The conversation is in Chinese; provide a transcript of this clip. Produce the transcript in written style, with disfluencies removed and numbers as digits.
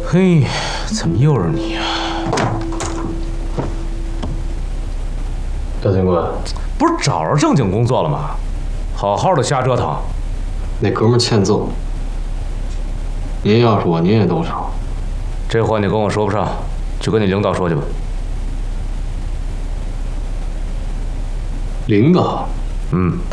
嘿，怎么又是你啊？ 大军官， 不是找着正经工作了吗？好好的瞎折腾。 那哥们儿欠揍，您要是我，您也动手。 这话你跟我说不上，去跟你领导说去吧。 领导， 嗯。